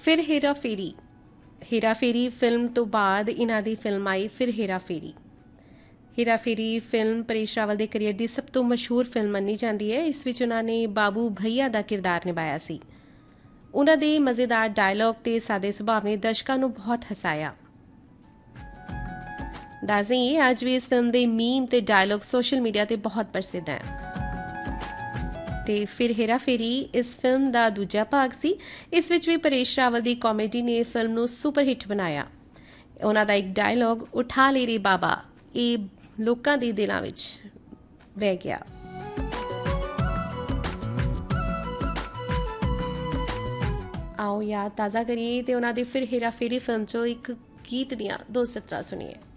ਫਿਰ ਹੇਰਾ ਫੇਰੀ। ਹੇਰਾ ਫੇਰੀ ਫਿਲਮ ਤੋਂ ਬਾਅਦ ਇਹਨਾਂ ਦੀ ਫਿਲਮ ਆਈ ਫਿਰ ਹੇਰਾ ਫੇਰੀ। ਹੇਰਾ ਫੇਰੀ ਫਿਲਮ ਪਰੇਸ਼ ਰਾਵਲ ਦੇ ਕਰੀਅਰ ਦੀ ਸਭ ਤੋਂ ਮਸ਼ਹੂਰ ਫਿਲਮ ਮੰਨੀ ਜਾਂਦੀ ਹੈ। ਇਸ ਵਿੱਚ ਉਹਨਾਂ ਨੇ ਬਾਬੂ ਭਈਆ ਦਾ ਕਿਰਦਾਰ ਨਿਭਾਇਆ ਸੀ। ਉਹਨਾਂ ਦੇ ਮਜ਼ੇਦਾਰ ਡਾਇਲੌਗ ਤੇ ਸਾਦੇ ਸੁਭਾਅ ਨੇ ਦਰਸ਼ਕਾਂ ਨੂੰ ਬਹੁਤ ਹਸਾਇਆ। ਦੱਸ ਦੇਈਏ ਅੱਜ ਵੀ ਇਸ ਫਿਲਮ ਦੇ ਮੀਮ ਤੇ ਡਾਇਲੌਗ ਸੋਸ਼ਲ ਮੀਡੀਆ ਤੇ ਬਹੁਤ ਪ੍ਰਸਿੱਧ ਹੈ। ਤੇ ਫਿਰ ਹੇਰਾ ਫੇਰੀ ਇਸ ਫਿਲਮ ਦਾ ਦੂਜਾ ਭਾਗ ਸੀ। ਇਸ ਵਿੱਚ ਵੀ ਪਰੇਸ਼ ਰਾਵਲ ਦੀ ਕਾਮੇਡੀ ਨੇ ਫਿਲਮ ਨੂੰ ਸੁਪਰ ਹਿੱਟ ਬਣਾਇਆ। ਉਹਨਾਂ ਦਾ ਇੱਕ ਡਾਇਲੌਗ ਉਠਾ ਲੈ ਰੇ ਬਾਬਾ, ਇਹ ਲੋਕਾਂ ਦੇ ਦਿਲਾਂ ਵਿੱਚ ਵਹਿ ਗਿਆ। ਆਓ ਯਾਦ ਤਾਜ਼ਾ ਕਰੀਏ ਤੇ ਉਹਨਾਂ ਦੀ ਫਿਰ ਹੇਰਾ ਫੇਰੀ ਫਿਲਮ 'ਚੋਂ ਇੱਕ ਗੀਤ ਦੀਆਂ 2 ਸਤਰਾਂ ਸੁਣੀਏ।